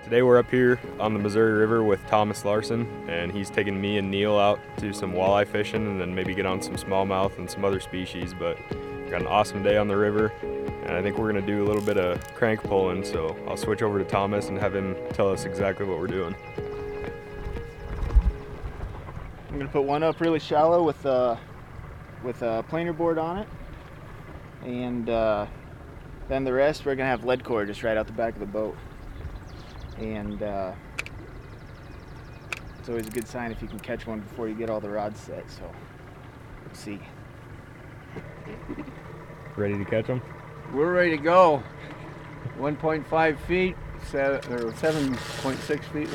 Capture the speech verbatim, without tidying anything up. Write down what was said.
Today we're up here on the Missouri River with Thomas Larson, and he's taking me and Neil out to some walleye fishing and then maybe get on some smallmouth and some other species. But we've got an awesome day on the river, and I think we're gonna do a little bit of crank pulling, so I'll switch over to Thomas and have him tell us exactly what we're doing. I'm gonna put one up really shallow with a, with a planer board on it, and uh, then the rest we're gonna have lead core just right out the back of the boat. And uh, it's always a good sign if you can catch one before you get all the rods set, so let's see. Ready to catch them? We're ready to go. one point five feet, seven, or seven point six feet.